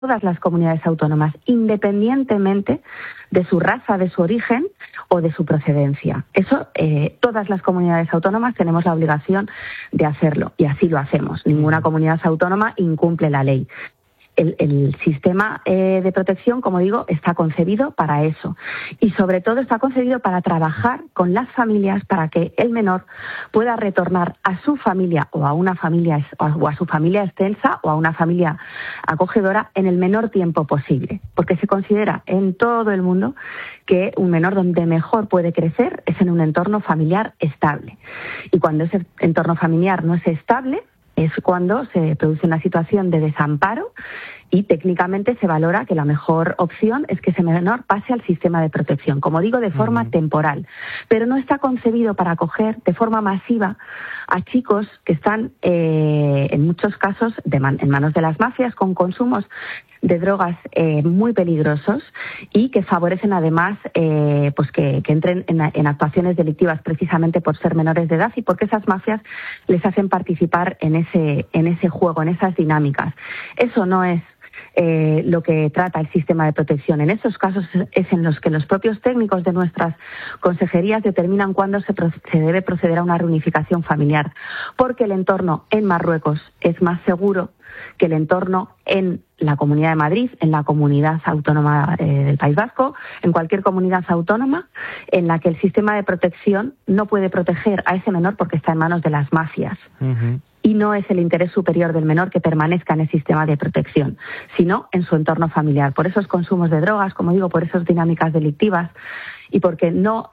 todas las comunidades autónomas, independientemente de su raza, de su origen o de su procedencia. Eso, todas las comunidades autónomas tenemos la obligación de hacerlo, y así lo hacemos. Ninguna comunidad autónoma incumple la ley. El sistema de protección, como digo, está concebido para eso, y sobre todo está concebido para trabajar con las familias para que el menor pueda retornar a su familia o a una familia o a su familia extensa o a una familia acogedora en el menor tiempo posible, porque se considera en todo el mundo que un menor donde mejor puede crecer es en un entorno familiar estable, y cuando ese entorno familiar no es estable es cuando se produce una situación de desamparo, y técnicamente se valora que la mejor opción es que ese menor pase al sistema de protección, como digo, de forma temporal. Pero no está concebido para acoger de forma masiva a chicos que están, en muchos casos, en manos de las mafias, con consumos de drogas muy peligrosos, y que favorecen además pues que entren en actuaciones delictivas precisamente por ser menores de edad, y porque esas mafias les hacen participar en ese juego, en esas dinámicas. Eso no es lo que trata el sistema de protección. En esos casos es en los que los propios técnicos de nuestras consejerías determinan cuándo se debe proceder a una reunificación familiar, porque el entorno en Marruecos es más seguro que el entorno en la Comunidad de Madrid, en la Comunidad Autónoma del País Vasco, en cualquier comunidad autónoma en la que el sistema de protección no puede proteger a ese menor porque está en manos de las mafias. Y no es el interés superior del menor que permanezca en el sistema de protección, sino en su entorno familiar. Por esos consumos de drogas, como digo, por esas dinámicas delictivas, y porque no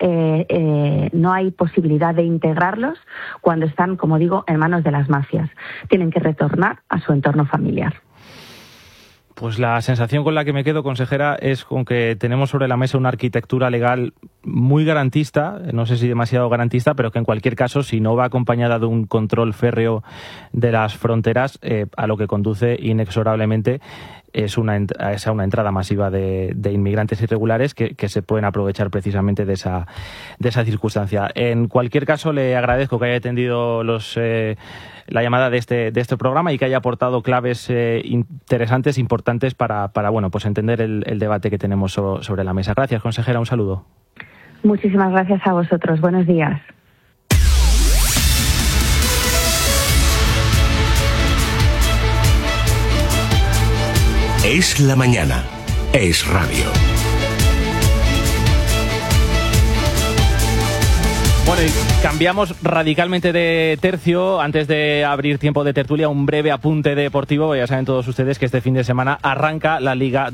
hay posibilidad de integrarlos cuando están, como digo, en manos de las mafias. Tienen que retornar a su entorno familiar. Pues la sensación con la que me quedo, consejera, es con que tenemos sobre la mesa una arquitectura legal muy garantista, no sé si demasiado garantista, pero que en cualquier caso, si no va acompañada de un control férreo de las fronteras, a lo que conduce inexorablemente es a una entrada masiva de inmigrantes irregulares que se pueden aprovechar precisamente de esa circunstancia. En cualquier caso, le agradezco que haya atendido la llamada de este programa y que haya aportado claves interesantes, importantes para bueno, pues entender el debate que tenemos sobre la mesa. Gracias, consejera, un saludo. Muchísimas gracias a vosotros. Buenos días. Es la mañana. Es radio. Bueno, y cambiamos radicalmente de tercio. Antes de abrir tiempo de tertulia, un breve apunte deportivo. Ya saben todos ustedes que este fin de semana arranca la Liga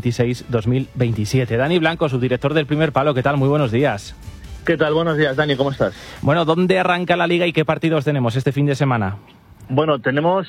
2026-2027. Dani Blanco, subdirector del Primer Palo, ¿qué tal? Muy buenos días. ¿Qué tal? Buenos días, Dani, ¿cómo estás? Bueno, ¿dónde arranca la Liga y qué partidos tenemos este fin de semana? Bueno, tenemos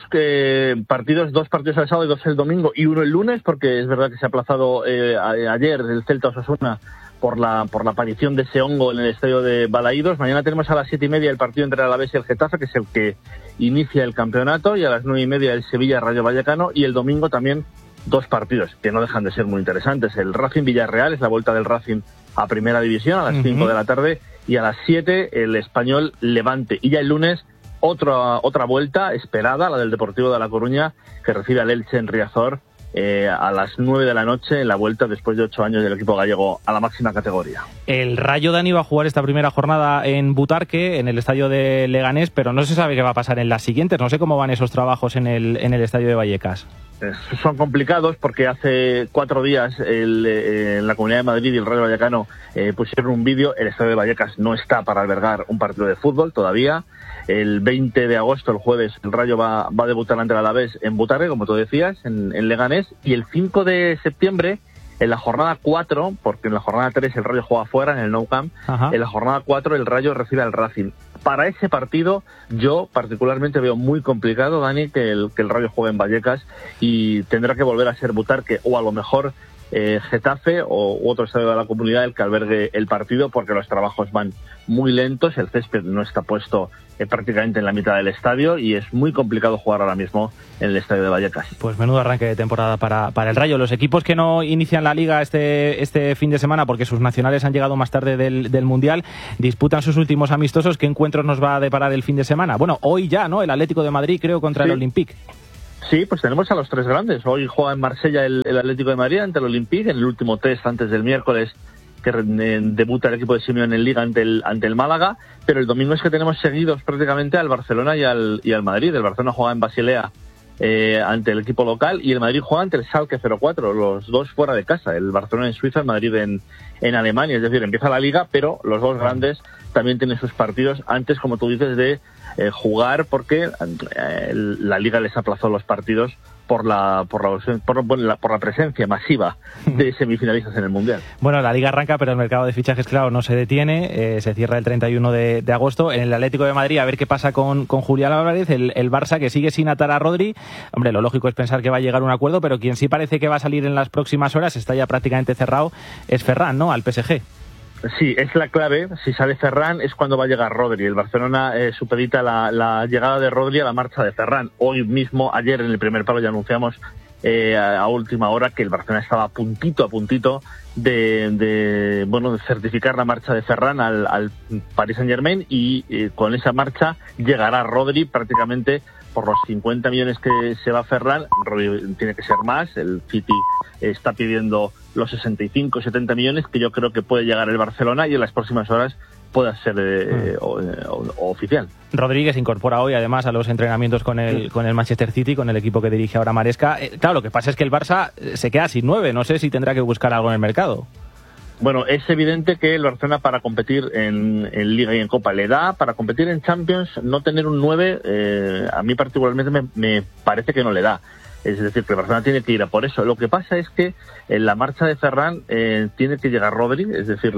dos partidos el sábado y dos el domingo y uno el lunes, porque es verdad que se ha aplazado ayer el Celta Osasuna por la aparición de ese hongo en el estadio de Balaídos. Mañana tenemos a las 7:30 el partido entre el Alavés y el Getafe, que es el que inicia el campeonato, y a las 9:30 el Sevilla-Rayo Vallecano, y el domingo también dos partidos que no dejan de ser muy interesantes. El Racing-Villarreal, es la vuelta del Racing a Primera División a las 5 de la tarde, y a las 7 el Español-Levante. Y ya el lunes otra vuelta esperada, la del Deportivo de La Coruña, que recibe al Elche en Riazor a las 9 de la noche en la vuelta después de 8 años del equipo gallego a la máxima categoría. El Rayo, Dani, va a jugar esta primera jornada en Butarque, en el estadio de Leganés, pero no se sabe qué va a pasar en las siguientes. No sé cómo van esos trabajos en el estadio de Vallecas. Son complicados porque hace 4 días en la Comunidad de Madrid y el Rayo Vallecano pusieron un vídeo. El estadio de Vallecas no está para albergar un partido de fútbol todavía. El 20 de agosto, el jueves, el Rayo va a debutar ante el Alavés en Butarque, como tú decías, en Leganés. Y el 5 de septiembre, en la jornada 4, porque en la jornada 3 el Rayo juega fuera, en el Nou Camp, en la jornada 4 el Rayo recibe al Racing. Para ese partido, yo particularmente veo muy complicado, Dani, que el Rayo juegue en Vallecas, y tendrá que volver a ser Butarque, o a lo mejor Getafe u otro estadio de la comunidad el que albergue el partido, porque los trabajos van muy lentos, el césped no está puesto prácticamente en la mitad del estadio y es muy complicado jugar ahora mismo en el estadio de Vallecas. Pues menudo arranque de temporada para el Rayo. Los equipos que no inician la Liga este fin de semana, porque sus nacionales han llegado más tarde del Mundial, disputan sus últimos amistosos. ¿Qué encuentros nos va a deparar el fin de semana? Bueno, hoy ya, ¿no? El Atlético de Madrid, creo, contra el Olympique. Sí, pues tenemos a los tres grandes. Hoy juega en Marsella el Atlético de Madrid ante el Olympique, en el último test antes del miércoles, que debuta el equipo de Simeone en Liga ante el Málaga, pero el domingo es que tenemos seguidos prácticamente al Barcelona y al Madrid. El Barcelona juega en Basilea ante el equipo local y el Madrid juega ante el Schalke 04, los dos fuera de casa, el Barcelona en Suiza, el Madrid en Alemania. Es decir, empieza la Liga, pero los dos grandes también tienen sus partidos antes, como tú dices, de jugar, porque la Liga les aplazó los partidos por la presencia masiva de semifinalistas en el Mundial. Bueno, la Liga arranca, pero el mercado de fichajes, claro, no se detiene, se cierra el 31 de agosto. En el Atlético de Madrid, a ver qué pasa con Julián Álvarez, el Barça, que sigue sin atar a Rodri. Hombre, lo lógico es pensar que va a llegar a un acuerdo, pero quien sí parece que va a salir en las próximas horas, está ya prácticamente cerrado, es Ferran, ¿no?, al PSG. Sí, es la clave. Si sale Ferran es cuando va a llegar Rodri. El Barcelona supedita la llegada de Rodri a la marcha de Ferran. Hoy mismo, ayer en el primer palo ya anunciamos a última hora que el Barcelona estaba a puntito de certificar la marcha de Ferran al Paris Saint-Germain y con esa marcha llegará Rodri prácticamente por los 50 millones que se va Ferran. Rodri tiene que ser más. El City está pidiendo los 65, 70 millones, que yo creo que puede llegar el Barcelona y en las próximas horas pueda ser oficial. Rodríguez incorpora hoy además a los entrenamientos con el Manchester City, con el equipo que dirige ahora Maresca. Claro, lo que pasa es que el Barça se queda sin 9, no sé si tendrá que buscar algo en el mercado. Bueno, es evidente que el Barcelona, para competir en Liga y en Copa le da, para competir en Champions no tener un 9 a mí particularmente me parece que no le da. Es decir, que el Barcelona tiene que ir a por eso. Lo que pasa es que en la marcha de Ferran tiene que llegar Rodri, es decir,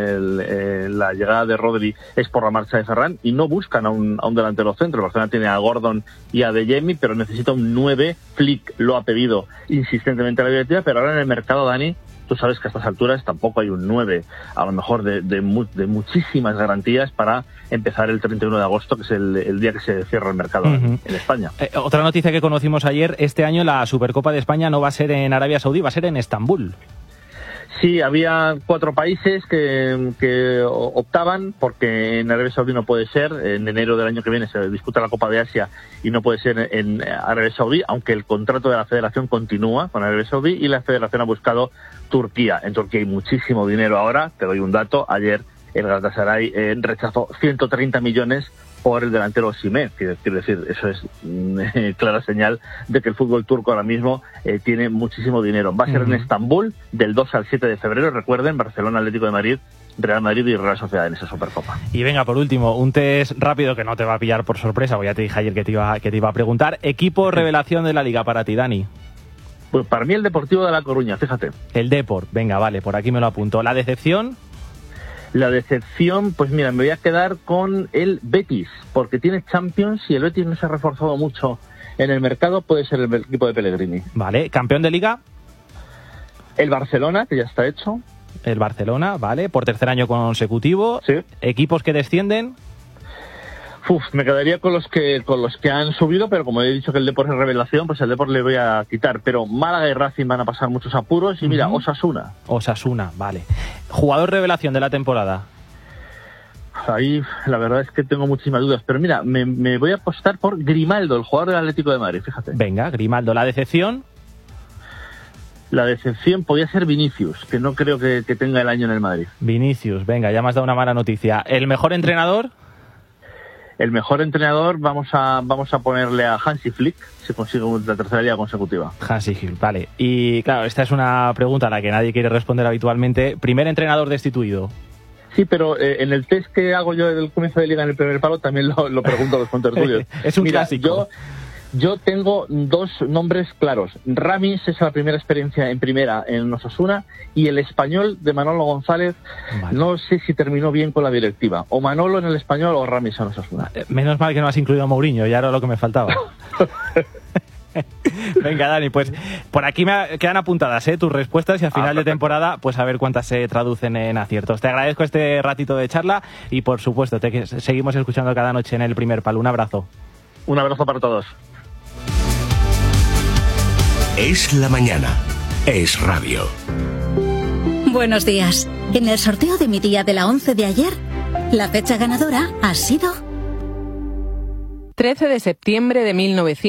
la llegada de Rodri es por la marcha de Ferran y no buscan a un delantero centro. El Barcelona tiene a Gordon y a De Jemi, pero necesita un 9. Flick lo ha pedido insistentemente a la directiva, pero ahora en el mercado, Dani, tú sabes que a estas alturas tampoco hay un 9, a lo mejor de muchísimas garantías para empezar el 31 de agosto, que es el día que se cierra el mercado en España. Otra noticia que conocimos ayer, este año la Supercopa de España no va a ser en Arabia Saudí, va a ser en Estambul. Sí, había 4 países que optaban, porque en Arabia Saudí no puede ser. En enero del año que viene se disputa la Copa de Asia y no puede ser en Arabia Saudí, aunque el contrato de la federación continúa con Arabia Saudí y la federación ha buscado Turquía. En Turquía hay muchísimo dinero ahora. Te doy un dato. Ayer el Galatasaray rechazó 130 millones por el delantero Osimhen. Quiero decir, eso es clara señal de que el fútbol turco ahora mismo tiene muchísimo dinero. Va a ser en Estambul del 2 al 7 de febrero. Recuerden, Barcelona, Atlético de Madrid, Real Madrid y Real Sociedad en esa Supercopa. Y venga, por último, un test rápido que no te va a pillar por sorpresa, porque ya te dije ayer que te iba a preguntar. Equipo revelación de la Liga para ti, Dani. Pues para mí el Deportivo de La Coruña, fíjate. El Depor, venga, vale, por aquí me lo apunto. ¿La decepción? La decepción, pues mira, me voy a quedar con el Betis, porque tiene Champions y el Betis no se ha reforzado mucho en el mercado, puede ser el equipo de Pellegrini. Vale, ¿campeón de Liga? El Barcelona, que ya está hecho. El Barcelona, vale, por tercer año consecutivo. Sí. ¿Equipos que descienden? Me quedaría con los que han subido, pero como he dicho que el Depor es revelación, pues el Depor le voy a quitar. Pero Málaga y Racing van a pasar muchos apuros y mira, Osasuna. Osasuna, vale. ¿Jugador revelación de la temporada? Ahí la verdad es que tengo muchísimas dudas, pero mira, me voy a apostar por Grimaldo, el jugador del Atlético de Madrid, fíjate. Venga, Grimaldo. ¿La decepción? La decepción podría ser Vinicius, que no creo que tenga el año en el Madrid. Vinicius, venga, ya me has dado una mala noticia. ¿El mejor entrenador? El mejor entrenador vamos a ponerle a Hansi Flick, si consigue la tercera liga consecutiva. Hansi Flick, vale. Y claro, esta es una pregunta a la que nadie quiere responder habitualmente. ¿Primer entrenador destituido? Sí, pero en el test que hago yo del comienzo de liga en el primer palo también lo pregunto a los contertulios. Es un clásico. Yo tengo 2 nombres claros. Ramis es la primera experiencia en primera en Osasuna y el Español de Manolo González, vale. No sé si terminó bien con la directiva. O Manolo en el Español o Ramis en Osasuna. Menos mal que no has incluido a Mourinho, ya era lo que me faltaba. Venga, Dani, pues por aquí me quedan apuntadas tus respuestas y al final de temporada pues a ver cuántas se traducen en aciertos. Te agradezco este ratito de charla y por supuesto te seguimos escuchando cada noche en el primer palo. Un abrazo. Un abrazo para todos. Es la mañana. Es radio. Buenos días. En el sorteo de mi día de la 11 de ayer, la fecha ganadora ha sido 13 de septiembre de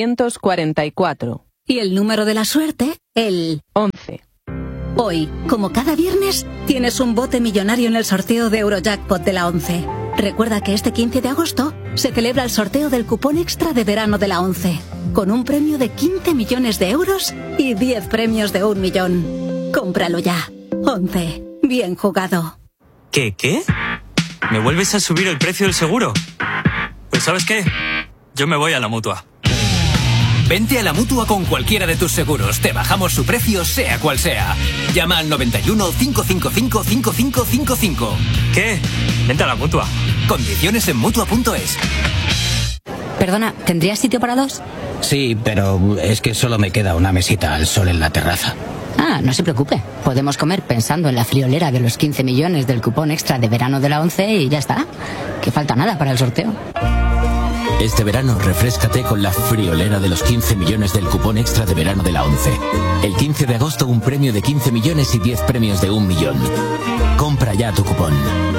1944. ¿Y el número de la suerte? El 11. Hoy, como cada viernes, tienes un bote millonario en el sorteo de Eurojackpot de la 11. Recuerda que este 15 de agosto se celebra el sorteo del cupón extra de verano de la 11, con un premio de 15 millones de euros y 10 premios de 1 millón. Cómpralo ya. 11. Bien jugado. ¿Qué? ¿Me vuelves a subir el precio del seguro? Pues ¿sabes qué? Yo me voy a la Mutua. Vente a la Mutua con cualquiera de tus seguros. Te bajamos su precio, sea cual sea. Llama al 91 555 5555. ¿Qué? Vente a la Mutua. Condiciones en Mutua.es. Perdona, ¿tendrías sitio para dos? Sí, pero es que solo me queda una mesita al sol en la terraza. Ah, no se preocupe. Podemos comer pensando en la friolera de los 15 millones del cupón extra de verano de la 11 y ya está. Que falta nada para el sorteo. Este verano refréscate con la friolera de los 15 millones del cupón extra de verano de la 11. El 15 de agosto un premio de 15 millones y 10 premios de 1 millón. Compra ya tu cupón.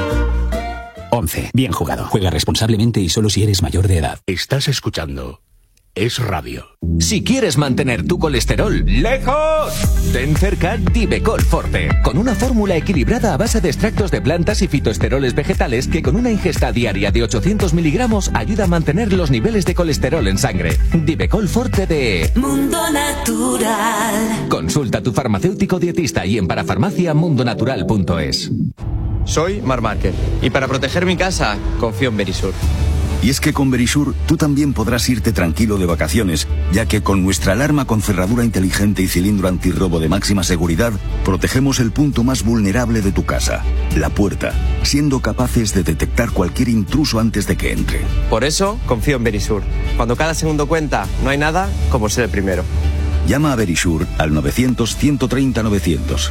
11. Bien jugado. Juega responsablemente y solo si eres mayor de edad. Estás escuchando Es Radio. Si quieres mantener tu colesterol lejos, ten cerca Divecol Forte, con una fórmula equilibrada a base de extractos de plantas y fitoesteroles vegetales que con una ingesta diaria de 800 miligramos ayuda a mantener los niveles de colesterol en sangre. Divecol Forte de Mundo Natural. Consulta a tu farmacéutico dietista y en parafarmacia.mundonatural.es. Soy Marc Márquez y para proteger mi casa confío en Verisur. Y es que con Verisur tú también podrás irte tranquilo de vacaciones, ya que con nuestra alarma con cerradura inteligente y cilindro antirrobo de máxima seguridad, protegemos el punto más vulnerable de tu casa, la puerta, siendo capaces de detectar cualquier intruso antes de que entre. Por eso confío en Verisur. Cuando cada segundo cuenta, no hay nada como ser el primero. Llama a Verisur al 900-130-900.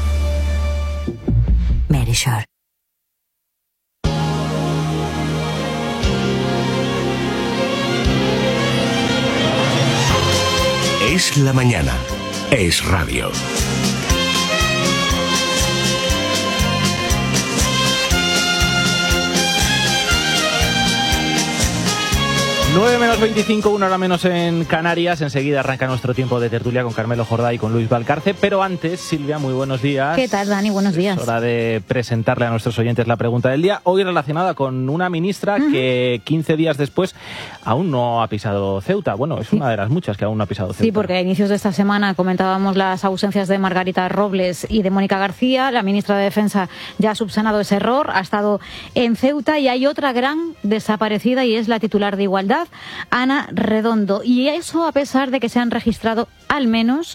Verisur. Es la mañana. Es Radio. 9 menos 25, 1 hora menos en Canarias. Enseguida arranca nuestro tiempo de tertulia con Carmelo Jordá y con Luis Valcarce. Pero antes, Silvia, muy buenos días. ¿Qué tal, Dani? Buenos días. Es hora de presentarle a nuestros oyentes la pregunta del día. Hoy relacionada con una ministra que 15 días después aún no ha pisado Ceuta. Bueno, es una de las muchas que aún no ha pisado Ceuta. Sí, porque a inicios de esta semana comentábamos las ausencias de Margarita Robles y de Mónica García. La ministra de Defensa ya ha subsanado ese error, ha estado en Ceuta, y hay otra gran desaparecida y es la titular de Igualdad, Ana Redondo, y eso a pesar de que se han registrado al menos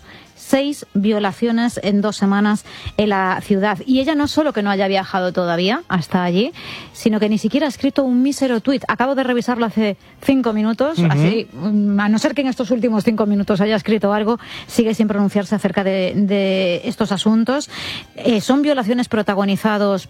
6 violaciones en 2 semanas en la ciudad. Y ella no solo que no haya viajado todavía hasta allí, sino que ni siquiera ha escrito un mísero tuit. Acabo de revisarlo hace 5 minutos, así, a no ser que en estos últimos 5 minutos haya escrito algo, sigue sin pronunciarse acerca de estos asuntos. Son violaciones protagonizadas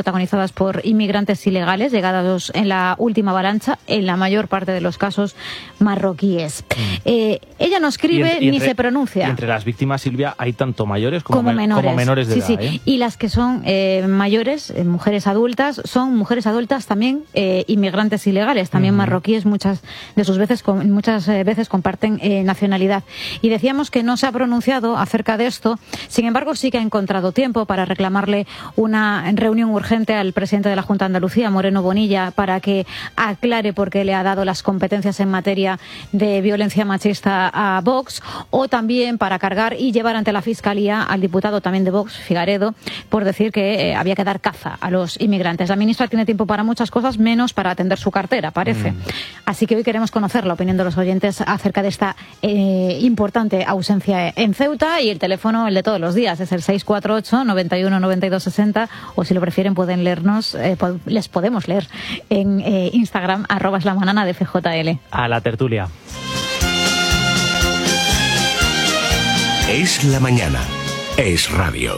por inmigrantes ilegales llegados en la última avalancha, en la mayor parte de los casos marroquíes. Ella no escribe ni se pronuncia. Y entre las víctimas, Silvia, hay tanto mayores como menores de edad. Sí. Y las que son mayores, mujeres adultas, son mujeres adultas también inmigrantes ilegales, también marroquíes, muchas veces comparten nacionalidad. Y decíamos que no se ha pronunciado acerca de esto, sin embargo sí que ha encontrado tiempo para reclamarle una reunión urgente al presidente de la Junta de Andalucía, Moreno Bonilla, para que aclare por qué le ha dado las competencias en materia de violencia machista a Vox, o también para cargar y llevar ante la Fiscalía al diputado también de Vox, Figaredo, por decir que había que dar caza a los inmigrantes. La ministra tiene tiempo para muchas cosas, menos para atender su cartera, parece. Así que hoy queremos conocer la opinión de los oyentes acerca de esta importante ausencia en Ceuta, y el teléfono, el de todos los días, es el 648 91 92 60, o si lo prefieren pueden leernos, les podemos leer en Instagram, @lamanana de FJL. A la tertulia. Es la mañana. Es Radio.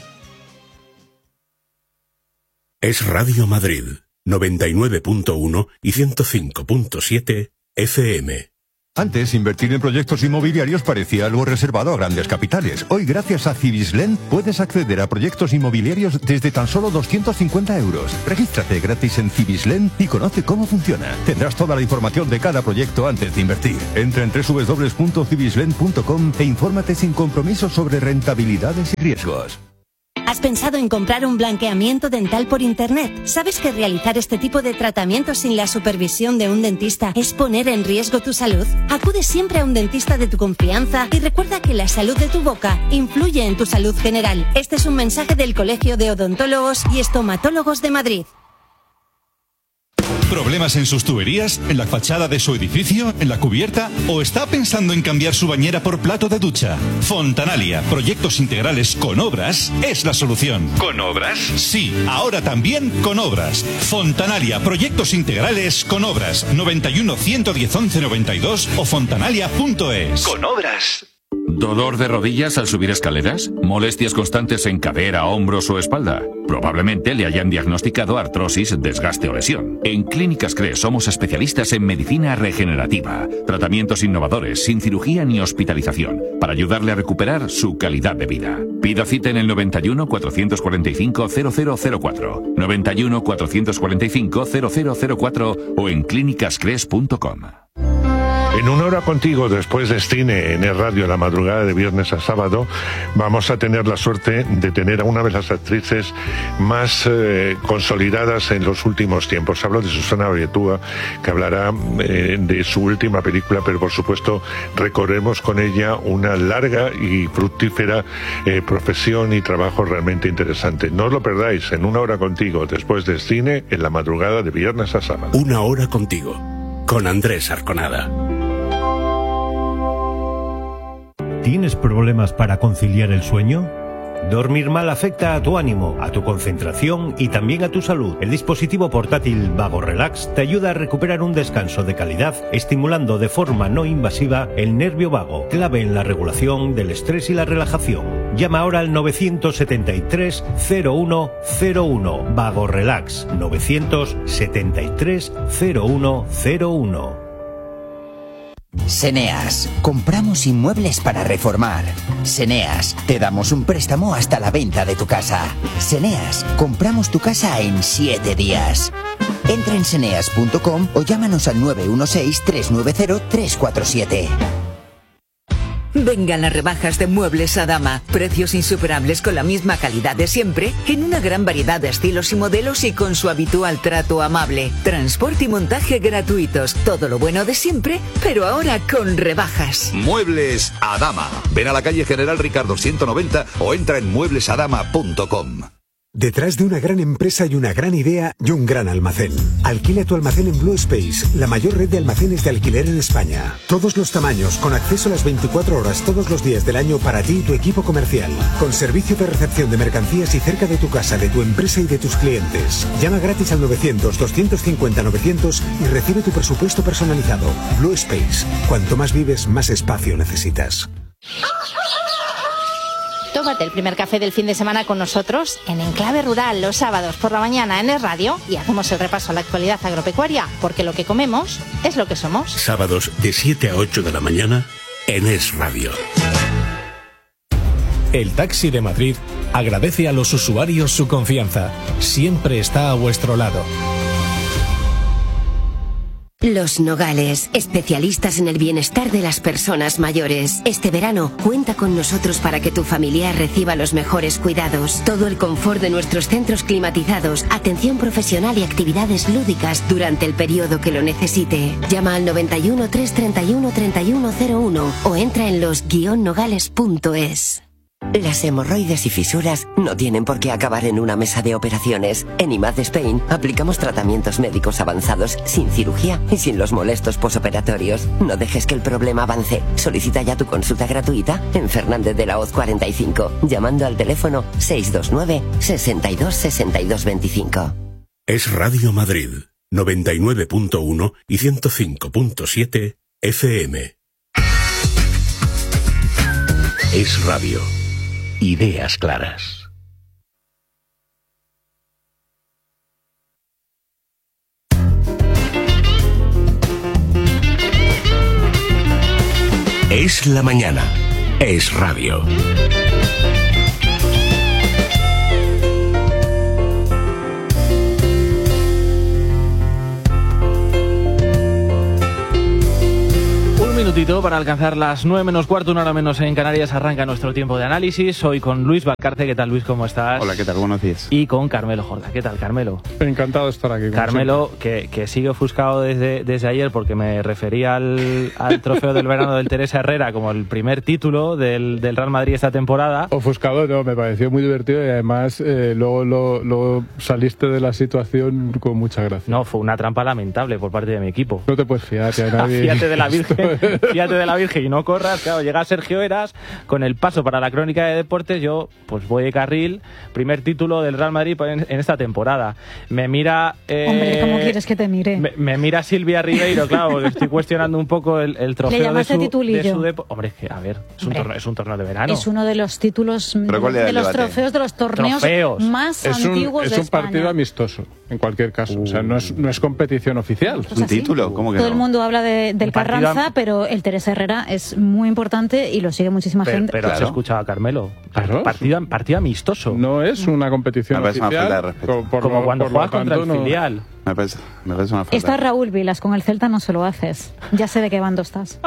Es Radio Madrid, 99.1 y 105.7 FM. Antes, invertir en proyectos inmobiliarios parecía algo reservado a grandes capitales. Hoy, gracias a Cibislen, puedes acceder a proyectos inmobiliarios desde tan solo 250 euros. Regístrate gratis en Cibislen y conoce cómo funciona. Tendrás toda la información de cada proyecto antes de invertir. Entra en www.cibislen.com e infórmate sin compromiso sobre rentabilidades y riesgos. ¿Has pensado en comprar un blanqueamiento dental por internet? ¿Sabes que realizar este tipo de tratamientos sin la supervisión de un dentista es poner en riesgo tu salud? Acude siempre a un dentista de tu confianza y recuerda que la salud de tu boca influye en tu salud general. Este es un mensaje del Colegio de Odontólogos y Estomatólogos de Madrid. ¿Problemas en sus tuberías? ¿En la fachada de su edificio? ¿En la cubierta? ¿O está pensando en cambiar su bañera por plato de ducha? Fontanalia, proyectos integrales con obras, es la solución. ¿Con obras? Sí, ahora también con obras. Fontanalia, proyectos integrales con obras. 91 110 11 92 o fontanalia.es. Con obras. ¿Dolor de rodillas al subir escaleras? ¿Molestias constantes en cadera, hombros o espalda? Probablemente le hayan diagnosticado artrosis, desgaste o lesión. En Clínicas CRE somos especialistas en medicina regenerativa. Tratamientos innovadores, sin cirugía ni hospitalización, para ayudarle a recuperar su calidad de vida. Pida cita en el 91 445 0004, 91 445 0004 o en clínicascres.com. En Una Hora Contigo, después de cine en el radio la madrugada de viernes a sábado, vamos a tener la suerte de tener a una de las actrices más consolidadas en los últimos tiempos. Hablo de Susana Abietua, que hablará de su última película, pero por supuesto recorremos con ella una larga y fructífera profesión y trabajo realmente interesante. No os lo perdáis, en Una Hora Contigo, después de cine en la madrugada de viernes a sábado. Una Hora Contigo, con Andrés Arconada. ¿Tienes problemas para conciliar el sueño? Dormir mal afecta a tu ánimo, a tu concentración y también a tu salud. El dispositivo portátil Vago Relax te ayuda a recuperar un descanso de calidad, estimulando de forma no invasiva el nervio vago, clave en la regulación del estrés y la relajación. Llama ahora al 973 0101. Vago Relax 973 0101. Seneas, compramos inmuebles para reformar. Seneas, te damos un préstamo hasta la venta de tu casa. Seneas, compramos tu casa en 7 días. Entra en seneas.com o llámanos al 916-390-347. Vengan las rebajas de Muebles Adama. Precios insuperables con la misma calidad de siempre, en una gran variedad de estilos y modelos y con su habitual trato amable. Transporte y montaje gratuitos. Todo lo bueno de siempre, pero ahora con rebajas. Muebles Adama. Ven a la calle General Ricardo 190 o entra en mueblesadama.com. Detrás de una gran empresa y una gran idea y un gran almacén. Alquila tu almacén en Blue Space, la mayor red de almacenes de alquiler en España. Todos los tamaños, con acceso a las 24 horas todos los días del año para ti y tu equipo comercial. Con servicio de recepción de mercancías y cerca de tu casa, de tu empresa y de tus clientes. Llama gratis al 900-250-900 y recibe tu presupuesto personalizado. Blue Space. Cuanto más vives, más espacio necesitas. Tómate el primer café del fin de semana con nosotros en Enclave Rural los sábados por la mañana en Es Radio y hacemos el repaso a la actualidad agropecuaria, porque lo que comemos es lo que somos. Sábados de 7 a 8 de la mañana en Es Radio. El Taxi de Madrid agradece a los usuarios su confianza. Siempre está a vuestro lado. Los Nogales, especialistas en el bienestar de las personas mayores. Este verano, cuenta con nosotros para que tu familiar reciba los mejores cuidados. Todo el confort de nuestros centros climatizados, atención profesional y actividades lúdicas durante el periodo que lo necesite. Llama al 91 331 3101 o entra en los-nogales.es. Las hemorroides y fisuras no tienen por qué acabar en una mesa de operaciones. En IMAD Spain aplicamos tratamientos médicos avanzados sin cirugía y sin los molestos posoperatorios. No dejes que el problema avance. Solicita ya tu consulta gratuita en Fernández de la Hoz 45, llamando al teléfono 629 62 62 25. Es Radio Madrid, 99.1 y 105.7 FM. Es Radio. Ideas claras. Es la mañana. Es radio. Un minutito para alcanzar las 9 menos cuarto, una hora menos en Canarias, arranca nuestro tiempo de análisis. Hoy con Luis Valcarce. ¿Qué tal, Luis? ¿Cómo estás? Hola, ¿qué tal? Buenos días. Y con Carmelo Jorda. ¿Qué tal, Carmelo? Encantado de estar aquí. Carmelo, que sigue ofuscado desde ayer porque me refería al trofeo del verano del Teresa Herrera como el primer título del Real Madrid esta temporada. Ofuscado, no, me pareció muy divertido y además luego saliste de la situación con mucha gracia. No, fue una trampa lamentable por parte de mi equipo. No te puedes fiar, a nadie. Fíjate de la Virgen. Fíjate de la Virgen y no corras. Claro, llega Sergio Eras con el paso para la crónica de deportes. Yo pues voy de carril. Primer título del Real Madrid en esta temporada. Me mira... Hombre, ¿cómo quieres que te mire? Me mira Silvia Ribeiro, claro, porque estoy cuestionando un poco el trofeo Le llamaste titulillo. Hombre, es que, a ver, es un torneo de verano. Es uno de los títulos, de los trofeos, de los torneos más antiguos de España. Es un partido amistoso, en cualquier caso. O sea, no es competición oficial. Pues un título, ¿cómo que todo no? el mundo habla del Carranza, pero el Teresa Herrera es muy importante y lo sigue muchísima gente. Pero has escuchado a Carmelo. Claro. Partido amistoso. No es una competición oficial. Una falta de respeto. Como cuando juegas contra el filial. Me parece una falta. Está Raúl Vilas, con el Celta no se lo haces. Ya sé de qué bando estás.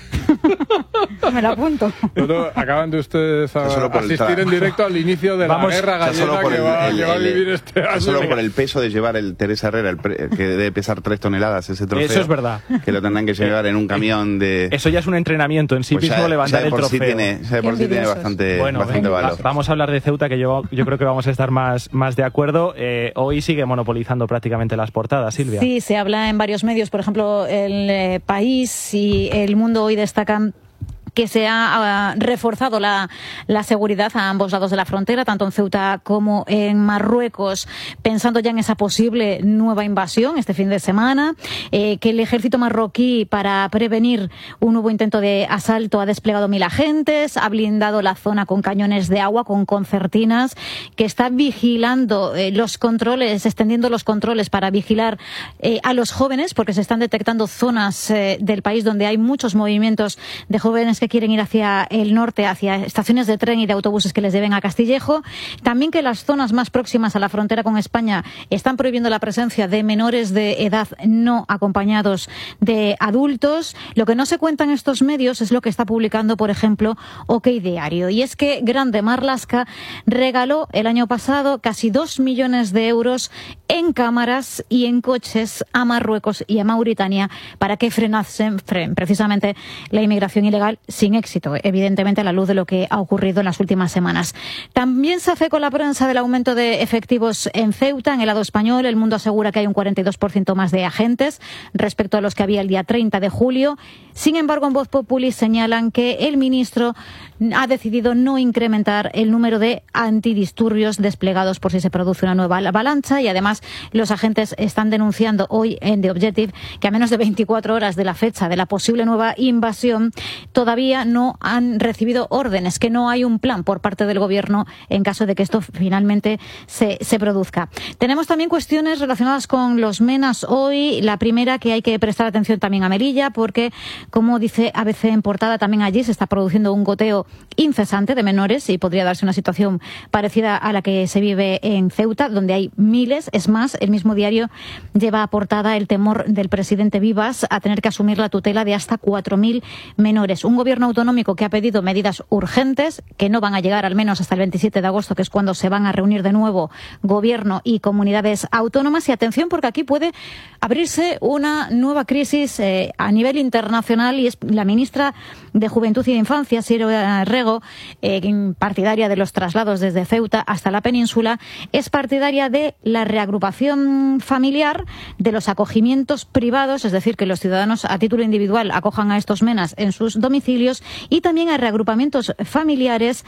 Me lo apunto. Acaban de ustedes asistir en directo al inicio de la guerra gallega que va a vivir este año. Solo por el peso de llevar el Teresa Herrera, que debe pesar 3 toneladas ese trofeo. Eso es verdad. Que lo tendrán que llevar en un camión de... Eso ya es un entrenamiento en sí mismo, ya, levantar el trofeo. Ya de por sí tiene bastante valor. Vamos a hablar de Ceuta, que yo creo que vamos a estar más de acuerdo. Hoy sigue monopolizando prácticamente las portadas, Silvia. Sí, se habla en varios medios, por ejemplo, El País y El Mundo hoy destacan que se ha reforzado la seguridad a ambos lados de la frontera, tanto en Ceuta como en Marruecos, pensando ya en esa posible nueva invasión este fin de semana, que el ejército marroquí, para prevenir un nuevo intento de asalto, ha desplegado 1000 agentes, ha blindado la zona con cañones de agua, con concertinas, que está vigilando los controles, extendiendo los controles para vigilar a los jóvenes, porque se están detectando zonas del país donde hay muchos movimientos de jóvenes que quieren ir hacia el norte, hacia estaciones de tren y de autobuses que les lleven a Castillejo. También que las zonas más próximas a la frontera con España están prohibiendo la presencia de menores de edad no acompañados de adultos. Lo que no se cuenta en estos medios es lo que está publicando, por ejemplo, OK Diario. Y es que Grande Marlaska regaló el año pasado casi 2 millones de euros en cámaras y en coches a Marruecos y a Mauritania para que frenasen precisamente la inmigración ilegal, sin éxito, evidentemente, a la luz de lo que ha ocurrido en las últimas semanas. También se hace con la prensa del aumento de efectivos en Ceuta. En el lado español, El Mundo asegura que hay un 42% más de agentes respecto a los que había el día 30 de julio. Sin embargo, en Voz Populi señalan que el ministro ha decidido no incrementar el número de antidisturbios desplegados por si se produce una nueva avalancha, y además los agentes están denunciando hoy en The Objective que a menos de 24 horas de la fecha de la posible nueva invasión todavía no han recibido órdenes, que no hay un plan por parte del gobierno en caso de que esto finalmente se produzca. Tenemos también cuestiones relacionadas con los MENAs hoy. La primera, que hay que prestar atención también a Melilla, porque, como dice ABC en portada, también allí se está produciendo un goteo incesante de menores y podría darse una situación parecida a la que se vive en Ceuta, donde hay miles. Es más, el mismo diario lleva a portada el temor del presidente Vivas a tener que asumir la tutela de hasta 4.000 menores. Un gobierno autonómico que ha pedido medidas urgentes, que no van a llegar al menos hasta el 27 de agosto, que es cuando se van a reunir de nuevo gobierno y comunidades autónomas. Y atención, porque aquí puede abrirse una nueva crisis a nivel internacional, y es la ministra de Juventud y de Infancia, Sira Rego, partidaria de los traslados desde Ceuta hasta la península, es partidaria de la reagrupación familiar, de los acogimientos privados, es decir, que los ciudadanos a título individual acojan a estos MENAs en sus domicilios, y también a reagrupamientos familiares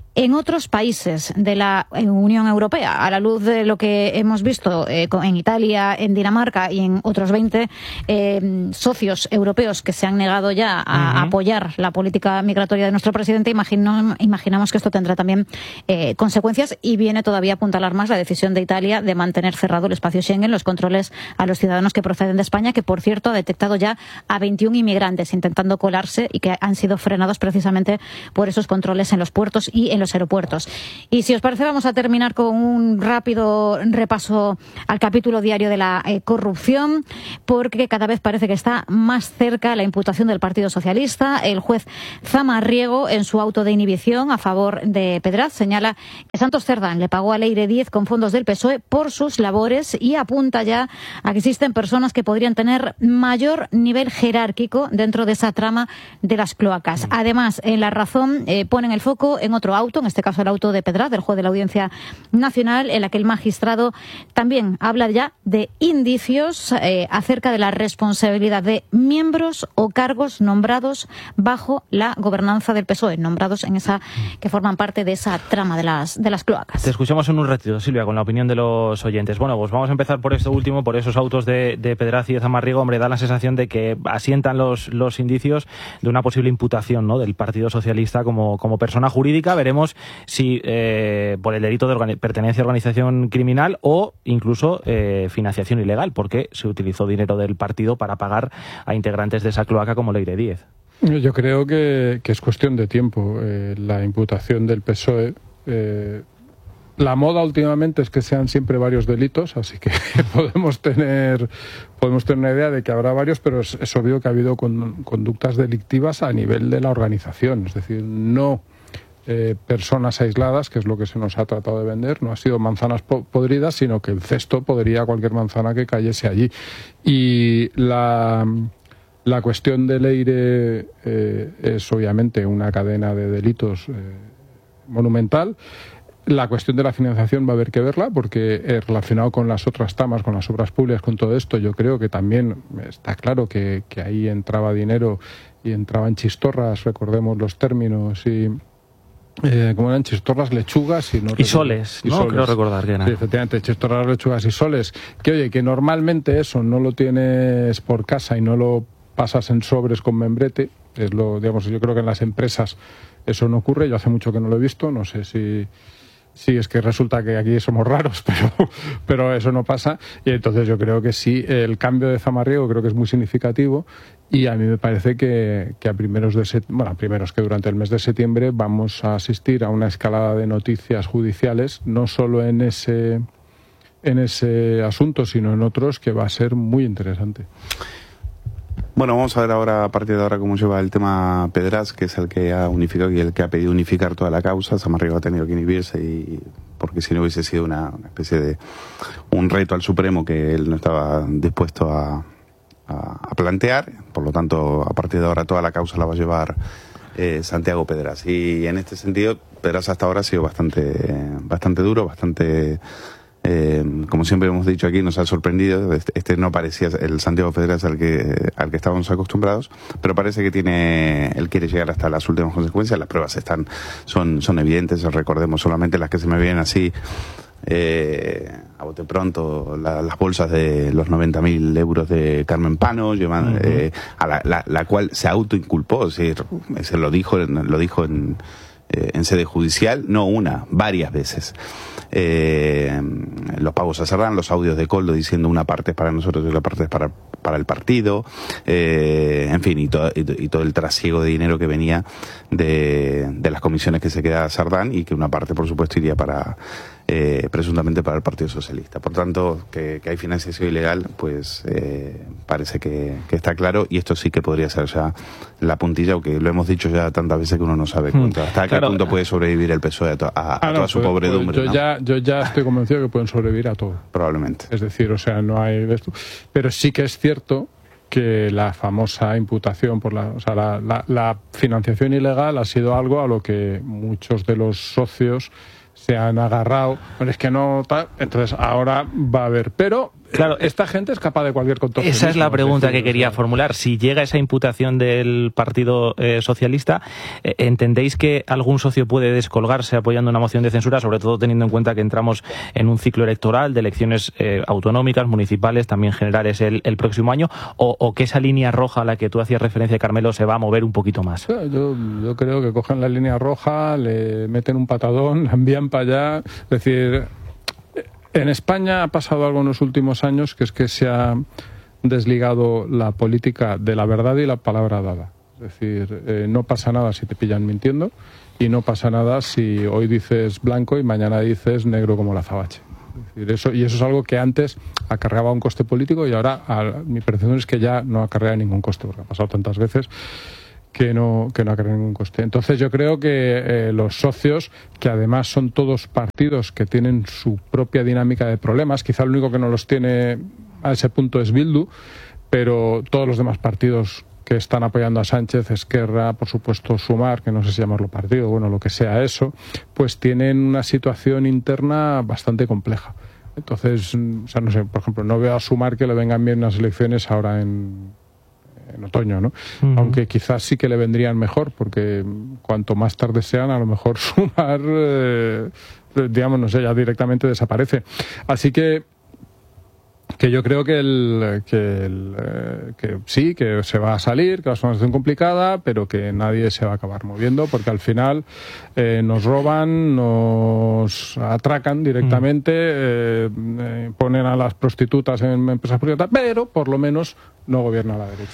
en otros países de la Unión Europea, a la luz de lo que hemos visto en Italia, en Dinamarca y en otros 20 socios europeos que se han negado ya a apoyar la política migratoria de nuestro presidente. Imaginamos que esto tendrá también consecuencias, y viene todavía a apuntalar más la decisión de Italia de mantener cerrado el espacio Schengen, los controles a los ciudadanos que proceden de España, que por cierto ha detectado ya a 21 inmigrantes intentando colarse y que han sido frenados precisamente por esos controles en los puertos y en los aeropuertos. Y si os parece, vamos a terminar con un rápido repaso al capítulo diario de la corrupción, porque cada vez parece que está más cerca la imputación del Partido Socialista. El juez Zamarriego, en su auto de inhibición a favor de Pedraz, señala que Santos Cerdán le pagó a Leire Díez con fondos del PSOE por sus labores, y apunta ya a que existen personas que podrían tener mayor nivel jerárquico dentro de esa trama de las cloacas. Además, en La Razón ponen el foco en otro auto, en este caso el auto de Pedraz, del juez de la Audiencia Nacional, en la que el magistrado también habla ya de indicios acerca de la responsabilidad de miembros o cargos nombrados bajo la gobernanza del PSOE, nombrados en esa, que forman parte de esa trama de las cloacas. Te escuchamos en un ratito, Silvia, con la opinión de los oyentes. Bueno, pues vamos a empezar por esto último, por esos autos de Pedraz y de Zamarriego. Hombre, da la sensación de que asientan los indicios de una posible imputación, ¿no?, del Partido Socialista como persona jurídica. Veremos si por el delito de pertenencia a organización criminal o incluso financiación ilegal, porque se utilizó dinero del partido para pagar a integrantes de esa cloaca como Leire Díez. Yo creo que es cuestión de tiempo la imputación del PSOE. La moda últimamente es que sean siempre varios delitos, así que podemos tener una idea de que habrá varios, pero es obvio que ha habido conductas delictivas a nivel de la organización, es decir, no personas aisladas, que es lo que se nos ha tratado de vender, no ha sido manzanas podridas, sino que el cesto podría cualquier manzana que cayese allí. Y la cuestión de Leire es obviamente una cadena de delitos monumental. La cuestión de la financiación va a haber que verla, porque relacionado con las otras tramas, con las obras públicas, con todo esto, yo creo que también está claro que ahí entraba dinero y entraban chistorras, recordemos los términos, y como eran chistorras, lechugas y soles, ¿no? Creo recordar que era. Sí, efectivamente, chistorras, lechugas y soles. Que oye, que normalmente eso no lo tienes por casa y no lo pasas en sobres con membrete. Digamos, yo creo que en las empresas eso no ocurre. Yo hace mucho que no lo he visto, no sé si es que resulta que aquí somos raros, pero eso no pasa. Y entonces yo creo que sí, el cambio de Zamarriego creo que es muy significativo, y a mí me parece que que durante el mes de septiembre vamos a asistir a una escalada de noticias judiciales, no solo en ese asunto, sino en otros, que va a ser muy interesante. Bueno, vamos a ver ahora, a partir de ahora, cómo lleva el tema Pedraz, que es el que ha unificado y el que ha pedido unificar toda la causa. Zamarriego ha tenido que inhibirse, porque si no hubiese sido una especie de un reto al Supremo que él no estaba dispuesto a plantear. Por lo tanto, a partir de ahora toda la causa la va a llevar Santiago Pedraz. Y en este sentido, Pedraz hasta ahora ha sido bastante duro, bastante... como siempre hemos dicho aquí, nos ha sorprendido. Este no parecía el Santiago Pedraz al que estábamos acostumbrados, pero parece que él quiere llegar hasta las últimas consecuencias. Las pruebas son evidentes. Recordemos solamente las que se me vienen así a bote pronto, las bolsas de los 90.000 euros de Carmen Pano, a la cual se autoinculpó. Es decir, se lo dijo en sede judicial, no una, varias veces. Los pagos a Cerdán, los audios de Coldo diciendo una parte es para nosotros y otra parte es para el partido, en fin, y todo el trasiego de dinero que venía de las comisiones que se queda Cerdán, y que una parte, por supuesto, iría presuntamente para el Partido Socialista. Por tanto, que hay financiación ilegal, pues parece que está claro, y esto sí que podría ser ya la puntilla, aunque lo hemos dicho ya tantas veces que uno no sabe hasta qué punto puede sobrevivir el PSOE a toda su pobredumbre. Yo ya estoy convencido que pueden sobrevivir a todo. Probablemente. Es decir, o sea, no hay de esto. Pero sí que es cierto que la famosa imputación por la financiación ilegal ha sido algo a lo que muchos de los socios se han agarrado. Bueno, es que no tal. Entonces ahora va a haber. Pero Claro, esta gente es capaz de cualquier contorsionismo. Esa es la pregunta que quería formular. Si llega esa imputación del Partido Socialista, ¿entendéis que algún socio puede descolgarse apoyando una moción de censura, sobre todo teniendo en cuenta que entramos en un ciclo electoral de elecciones autonómicas, municipales, también generales el próximo año, o que esa línea roja a la que tú hacías referencia, Carmelo, se va a mover un poquito más? Yo creo que cogen la línea roja, le meten un patadón, la envían para allá. Es decir, en España ha pasado algo en los últimos años, que es que se ha desligado la política de la verdad y la palabra dada. Es decir, no pasa nada si te pillan mintiendo, y no pasa nada si hoy dices blanco y mañana dices negro como la azabache. Es decir, eso es algo que antes acarreaba un coste político, y ahora mi percepción es que ya no acarrea ningún coste, porque ha pasado tantas veces que no acarrea ningún coste. Entonces yo creo que los socios, que además son todos partidos que tienen su propia dinámica de problemas, quizá el único que no los tiene a ese punto es Bildu, pero todos los demás partidos que están apoyando a Sánchez, Esquerra, por supuesto Sumar, que no sé si llamarlo partido, bueno, lo que sea eso, pues tienen una situación interna bastante compleja. Entonces, o sea, no sé, por ejemplo, no veo a Sumar que le vengan bien las elecciones ahora en otoño, ¿no? Aunque quizás sí que le vendrían mejor, porque cuanto más tarde sean, a lo mejor Sumar, digamos, no sé, ya directamente desaparece. Así que yo creo que sí, que se va a salir, que va a ser una situación complicada, pero que nadie se va a acabar moviendo, porque al final nos roban, nos atracan directamente, ponen a las prostitutas en empresas privadas, pero por lo menos no gobierna la derecha.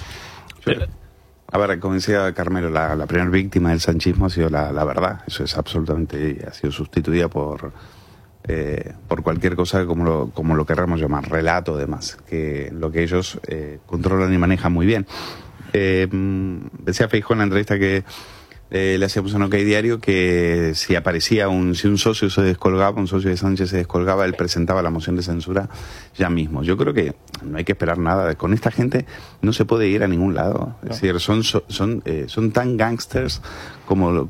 A ver, como decía Carmelo, la primera víctima del sanchismo ha sido la verdad. Eso es absolutamente, ha sido sustituida por cualquier cosa como lo querramos llamar, relato, demás, que lo que ellos controlan y manejan muy bien. Decía Feijóo en la entrevista que le hacíamos en OK Diario, que si aparecía si un socio se descolgaba, un socio de Sánchez se descolgaba, él presentaba la moción de censura ya mismo. Yo creo que no hay que esperar nada. Con esta gente no se puede ir a ningún lado. Es decir, son tan gángsters como los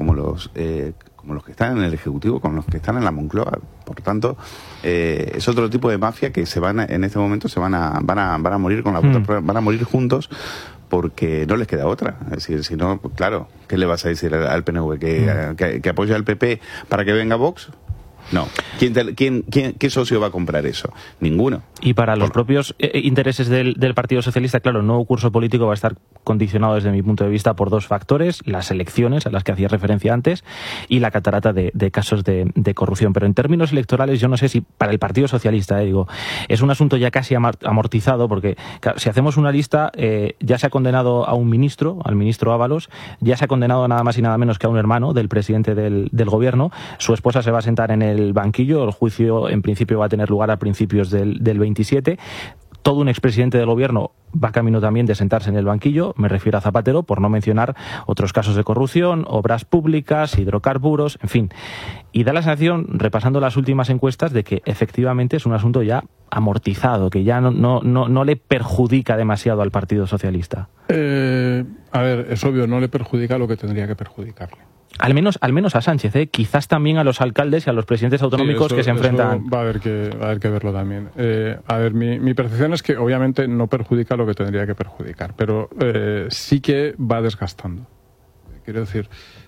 que están en el Ejecutivo, como los que están en la Moncloa. Por tanto, es otro tipo de mafia que en este momento van a morir con van a morir juntos, porque no les queda otra. Es decir, si no, pues claro, ¿qué le vas a decir al PNV? ¿Que apoya al PP para que venga Vox? No. ¿Qué socio va a comprar eso? Ninguno. Y para los propios intereses del Partido Socialista, claro, el nuevo curso político va a estar condicionado desde mi punto de vista por dos factores: las elecciones a las que hacía referencia antes y la catarata de casos de corrupción. Pero en términos electorales, yo no sé si para el Partido Socialista, es un asunto ya casi amortizado, porque claro, si hacemos una lista, ya se ha condenado a un ministro, al ministro Ábalos, ya se ha condenado nada más y nada menos que a un hermano del presidente del gobierno. Su esposa se va a sentar en el banquillo. El juicio en principio va a tener lugar a principios del 27. Todo un expresidente del gobierno va camino también de sentarse en el banquillo, me refiero a Zapatero, por no mencionar otros casos de corrupción, obras públicas, hidrocarburos, en fin. Y da la sensación, repasando las últimas encuestas, de que efectivamente es un asunto ya amortizado, que ya no le perjudica demasiado al Partido Socialista. A ver, es obvio, no le perjudica lo que tendría que perjudicarle. Al menos a Sánchez, quizás también a los alcaldes y a los presidentes autonómicos que se enfrentan. Va a haber que verlo también. A ver, mi percepción es que obviamente no perjudica lo que tendría que perjudicar, pero sí que va desgastando. Quiero decir,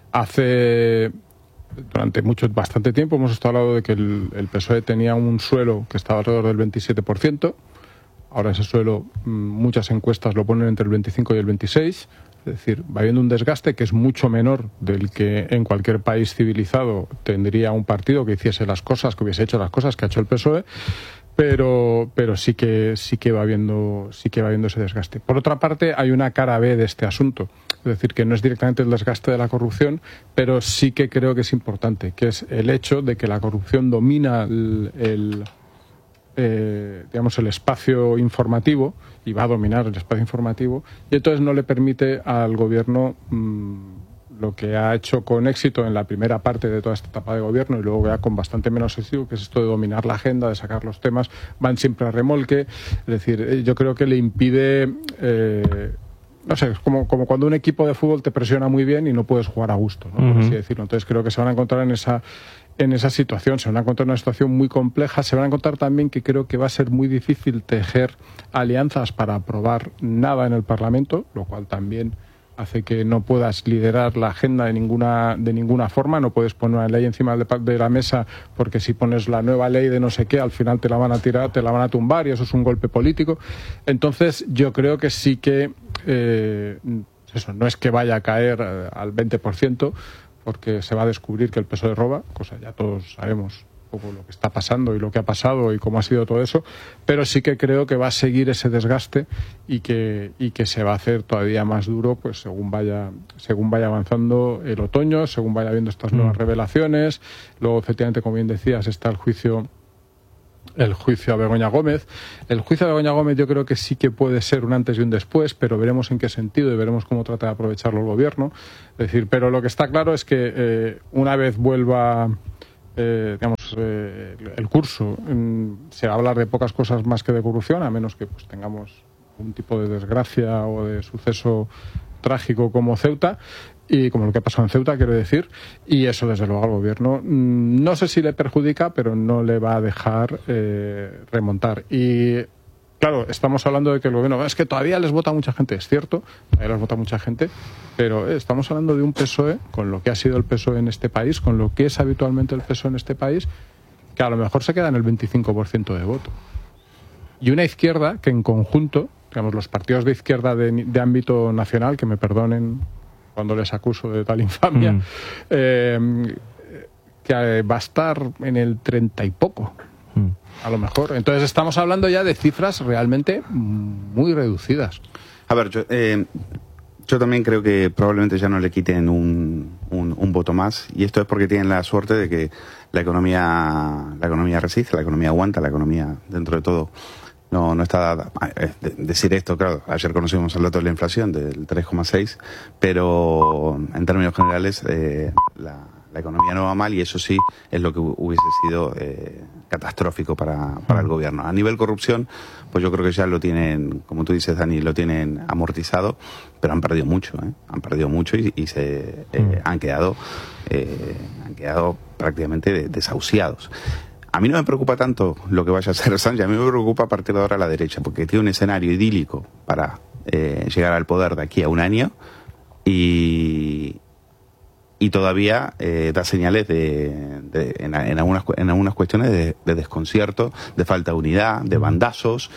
durante bastante tiempo hemos estado hablando de que el PSOE tenía un suelo que estaba alrededor del 27%. Ahora ese suelo, muchas encuestas lo ponen entre el 25 y el 26%. Es decir, va habiendo un desgaste que es mucho menor del que en cualquier país civilizado tendría un partido que hiciese las cosas, que hubiese hecho las cosas que ha hecho el PSOE, pero sí que va habiendo ese desgaste. Por otra parte, hay una cara B de este asunto, es decir, que no es directamente el desgaste de la corrupción, pero sí que creo que es importante, que es el hecho de que la corrupción domina el espacio informativo, y va a dominar el espacio informativo, y entonces no le permite al gobierno lo que ha hecho con éxito en la primera parte de toda esta etapa de gobierno, y luego ya con bastante menos éxito, que es esto de dominar la agenda, de sacar los temas, van siempre a remolque. Es decir, yo creo que le impide, no sé, es como cuando un equipo de fútbol te presiona muy bien y no puedes jugar a gusto, ¿no? Por así decirlo. Entonces creo que se van a encontrar en en esa situación. Se van a encontrar en una situación muy compleja. Se van a encontrar también que creo que va a ser muy difícil tejer alianzas para aprobar nada en el Parlamento, lo cual también hace que no puedas liderar la agenda de ninguna forma. No puedes poner una ley encima de la mesa, porque si pones la nueva ley de no sé qué, al final te la van a tirar, te la van a tumbar, y eso es un golpe político. Entonces yo creo que sí que eso no es que vaya a caer al 20%, porque se va a descubrir que el PSOE roba, cosa ya todos sabemos un poco lo que está pasando y lo que ha pasado y cómo ha sido todo eso, pero sí que creo que va a seguir ese desgaste y que se va a hacer todavía más duro, pues según vaya avanzando el otoño, según vaya viendo estas nuevas revelaciones. Luego, efectivamente, como bien decías, está el juicio a Begoña Gómez. El juicio a Begoña Gómez yo creo que sí que puede ser un antes y un después, pero veremos en qué sentido y veremos cómo trata de aprovecharlo el gobierno. Es decir, pero lo que está claro es que una vez vuelva el curso, se va a hablar de pocas cosas más que de corrupción, a menos que pues tengamos un tipo de desgracia o de suceso trágico como Ceuta, y como lo que ha pasado en Ceuta, quiero decir, y eso desde luego al gobierno no sé si le perjudica, pero no le va a dejar remontar. Y claro, estamos hablando de que el gobierno, es que todavía les vota mucha gente, es cierto, todavía les vota mucha gente, pero estamos hablando de un PSOE, con lo que ha sido el PSOE en este país, con lo que es habitualmente el PSOE en este país, que a lo mejor se queda en el 25% de voto. Y una izquierda que en conjunto, digamos, los partidos de izquierda de ámbito nacional, que me perdonen cuando les acuso de tal infamia, que va a estar en el 30 y poco, a lo mejor. Entonces estamos hablando ya de cifras realmente muy reducidas. A ver, yo también creo que probablemente ya no le quiten un voto más, y esto es porque tienen la suerte de que la economía resiste, la economía aguanta, la economía dentro de todo no está dada. Decir esto, claro, ayer conocimos el dato de la inflación del 3,6, pero en términos generales la economía no va mal, y eso sí es lo que hubiese sido catastrófico para el gobierno. A nivel corrupción, pues yo creo que ya lo tienen, como tú dices, Dani, lo tienen amortizado, pero han perdido mucho, han perdido mucho y se han quedado prácticamente desahuciados. A mí no me preocupa tanto lo que vaya a hacer Sánchez, a mí me preocupa a partir de ahora la derecha, porque tiene un escenario idílico para llegar al poder de aquí a un año, y todavía da señales en algunas cuestiones de desconcierto, de falta de unidad, de bandazos,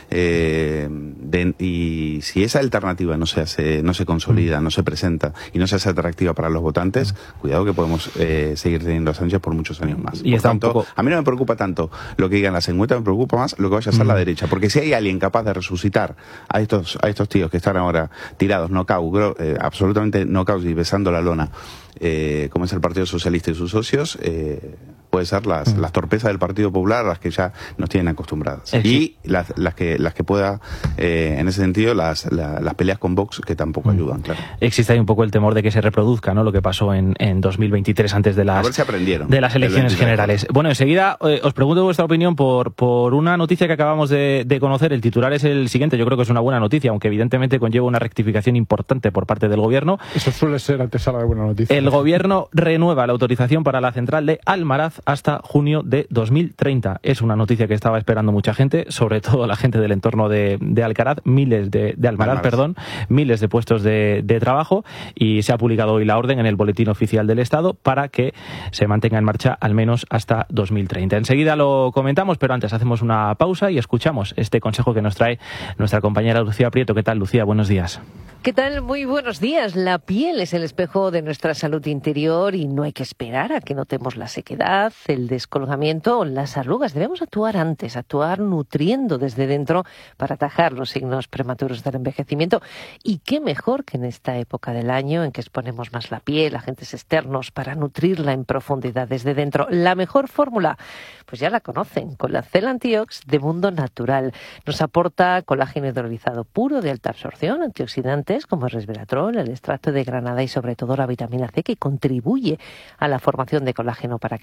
y si esa alternativa no se consolida, no se presenta y no se hace atractiva para los votantes, cuidado que podemos seguir teniendo a Sánchez por muchos años más. Y por tanto, a mí no me preocupa tanto lo que digan las encuestas, me preocupa más lo que vaya a hacer la derecha, porque si hay alguien capaz de resucitar a estos tíos que están ahora tirados, absolutamente knockouts y besando la lona, como es el Partido Socialista y sus socios, puede ser las torpezas del Partido Popular a las que ya nos tienen acostumbradas. Y las que pueda, en ese sentido, las peleas con Vox, que tampoco ayudan, claro. Existe ahí un poco el temor de que se reproduzca, ¿no?, lo que pasó en 2023 antes de las, a ver si aprendieron, de las elecciones generales. Bueno, enseguida os pregunto vuestra opinión por una noticia que acabamos de conocer. El titular es el siguiente. Yo creo que es una buena noticia, aunque evidentemente conlleva una rectificación importante por parte del gobierno. Eso suele ser antesala de buena noticia. El gobierno renueva la autorización para la central de Almaraz hasta junio de 2030. Es una noticia que estaba esperando mucha gente, sobre todo la gente del entorno de Alcaraz, miles de Almaraz, miles de puestos de trabajo, y se ha publicado hoy la orden en el Boletín Oficial del Estado para que se mantenga en marcha al menos hasta 2030. Enseguida lo comentamos, pero antes hacemos una pausa y escuchamos este consejo que nos trae nuestra compañera Lucía Prieto. ¿Qué tal, Lucía? Buenos días. ¿Qué tal? Muy buenos días. La piel es el espejo de nuestra salud interior y no hay que esperar a que notemos la sequedad, el descolgamiento o las arrugas. Debemos actuar antes, actuar nutriendo desde dentro para atajar los signos prematuros del envejecimiento. Y qué mejor que en esta época del año en que exponemos más la piel a agentes externos para nutrirla en profundidad desde dentro. La mejor fórmula, pues ya la conocen, Colacel Antiox de Mundo Natural. Nos aporta colágeno hidrolizado puro de alta absorción, antioxidantes como el resveratrol, el extracto de granada y sobre todo la vitamina C, que contribuye a la formación de colágeno para que nuestra piel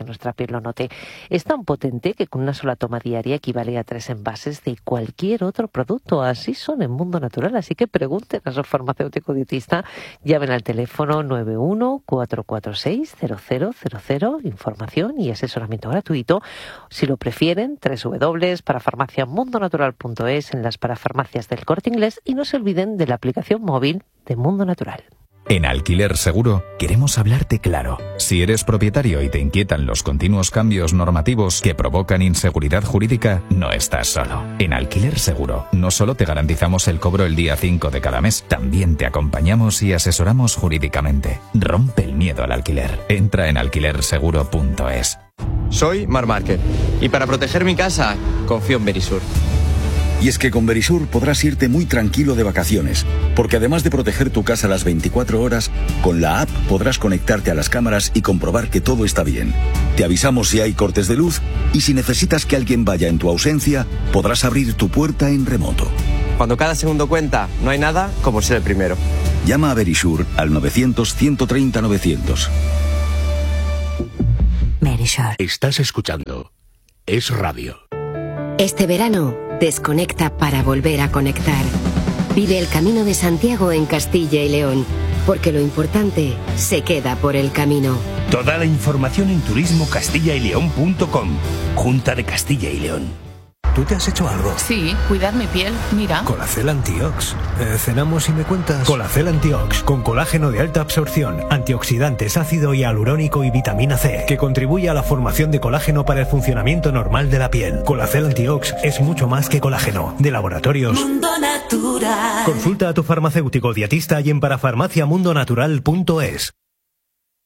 piel lo note. Es tan potente que con una sola toma diaria equivale a 3 envases de cualquier otro producto. Así son en Mundo Natural, así que pregunten a su farmacéutico dietista, llamen al teléfono 91-446-0000, información y asesoramiento gratuito. Si lo prefieren, www.parafarmaciamundonatural.es, en las parafarmacias del Corte Inglés, y no se olviden de la aplicación móvil de Mundo Natural. En Alquiler Seguro queremos hablarte claro. Si eres propietario y te inquietan los continuos cambios normativos que provocan inseguridad jurídica, no estás solo. En Alquiler Seguro no solo te garantizamos el cobro el día 5 de cada mes, también te acompañamos y asesoramos jurídicamente. Rompe el miedo al alquiler. Entra en alquilerseguro.es. Soy Mar Márquez y para proteger mi casa confío en Verisur. Y es que con Verisur podrás irte muy tranquilo de vacaciones, porque además de proteger tu casa las 24 horas, con la app podrás conectarte a las cámaras y comprobar que todo está bien. Te avisamos si hay cortes de luz y si necesitas que alguien vaya en tu ausencia, podrás abrir tu puerta en remoto. Cuando cada segundo cuenta, no hay nada como ser el primero. Llama a Verisur al 900-130-900. Verisur. Estás escuchando Es Radio. Este verano, desconecta para volver a conectar. Vive el Camino de Santiago en Castilla y León, porque lo importante se queda por el camino. Toda la información en turismocastillaileón.com. Junta de Castilla y León. ¿Tú te has hecho algo? Sí, cuidar mi piel, mira. Colacel Antiox. Cenamos y me cuentas. Colacel Antiox, con colágeno de alta absorción, antioxidantes, ácido hialurónico y vitamina C, que contribuye a la formación de colágeno para el funcionamiento normal de la piel. Colacel Antiox es mucho más que colágeno. De Laboratorios Mundo Natural. Consulta a tu farmacéutico dietista y en parafarmaciamundonatural.es.